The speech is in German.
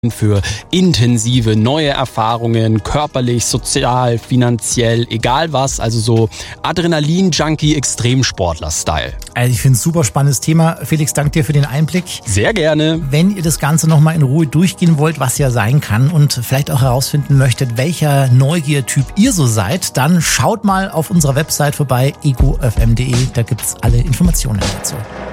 für intensive neue Erfahrungen, körperlich, sozial, finanziell, egal was, also so Adrenalin-Junkie, Extremsportler-Style. Also ich finde es super spannendes Thema. Felix, danke dir für den Einblick. Sehr gerne. Wenn ihr das Ganze nochmal in Ruhe durchgehen wollt, was ja sein kann und vielleicht auch herausfinden möchtet, welcher Neugiertyp ihr so seid, dann schaut mal auf unserer Website vorbei, egofm.de, da gibt's alle Informationen dazu.